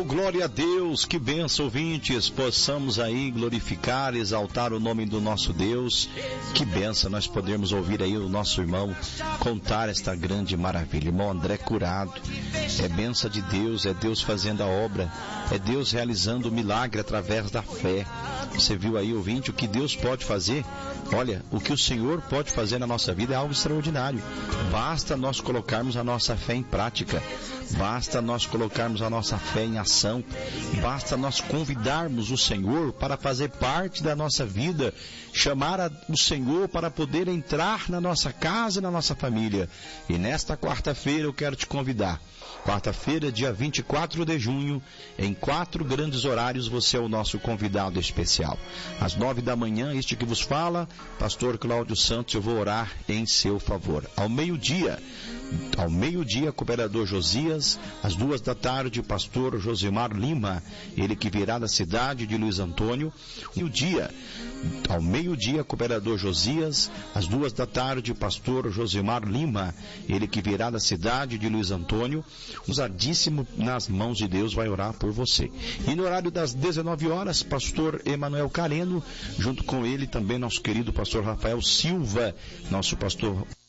Oh, glória a Deus, que benção, ouvintes, possamos aí glorificar, exaltar o nome do nosso Deus. Que benção nós podermos ouvir aí o nosso irmão contar esta grande maravilha. Irmão André curado, é benção de Deus, é Deus fazendo a obra, é Deus realizando o milagre através da fé. Você viu aí, ouvinte, o que Deus pode fazer? Olha, o que o Senhor pode fazer na nossa vida é algo extraordinário. Basta nós colocarmos a nossa fé em prática, basta nós colocarmos a nossa fé em ação, basta nós convidarmos o Senhor para fazer parte da nossa vida, chamar o Senhor para poder entrar na nossa casa e na nossa família. E nesta quarta-feira eu quero te convidar. Quarta-feira, dia 24 de junho, em 4 grandes horários, você é o nosso convidado especial. Às 9 da manhã, este que vos fala, pastor Cláudio Santos, eu vou orar em seu favor. Ao meio-dia, cooperador Josias. Às 2 da tarde, pastor Josimar Lima, ele que virá da cidade de Luiz Antônio. Ao meio-dia, cooperador Josias. Às 2 da tarde, pastor Josimar Lima, ele que virá da cidade de Luiz Antônio. Usadíssimo nas mãos de Deus, vai orar por você. E no horário das 19 horas, pastor Emanuel Careno, junto com ele também nosso querido pastor Rafael Silva, nosso pastor